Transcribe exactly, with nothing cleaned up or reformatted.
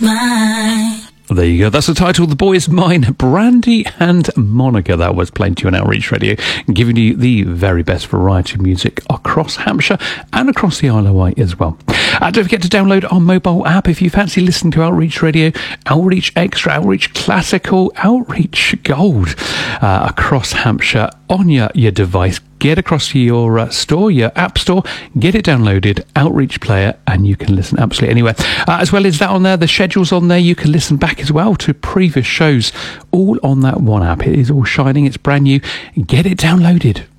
mine. There you go. That's the title, The Boy Is Mine. Brandy and Monica, that was playing to you on Outreach Radio, giving you the very best variety of music across Hampshire and across the Isle of Wight as well. Uh, don't forget to download our mobile app if you fancy listening to Outreach Radio, Outreach Extra, Outreach Classical, Outreach Gold uh, across Hampshire on your, your device. Get across to your uh, store, your app store, get it downloaded, Outreach Player, and you can listen absolutely anywhere. Uh, as well as that on there, the schedule's on there. You can listen back as well to previous shows, all on that one app. It is all shining. It's brand new. Get it downloaded.